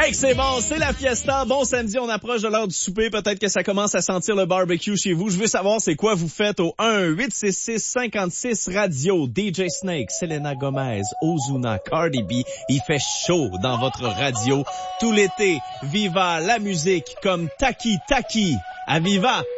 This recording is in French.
que c'est bon, c'est la fiesta. Bon samedi, on approche de l'heure du souper. Peut-être que ça commence à sentir le barbecue chez vous. Je veux savoir c'est quoi vous faites au 1-866-56 radio. DJ Snake, Selena Gomez, Ozuna, Cardi B. Il fait chaud dans votre radio tout l'été. Viva la musique comme Taki Taki. À Viva!